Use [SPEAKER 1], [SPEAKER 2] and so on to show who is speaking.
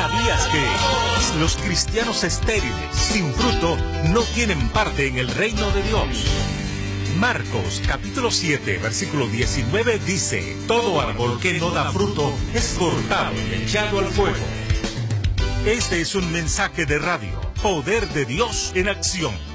[SPEAKER 1] ¿Sabías que los cristianos estériles, sin fruto, no tienen parte en el reino de Dios? Marcos capítulo 7, versículo 19 dice: todo árbol que no da fruto es cortado y echado al fuego. Este es un mensaje de radio, Poder de Dios en acción.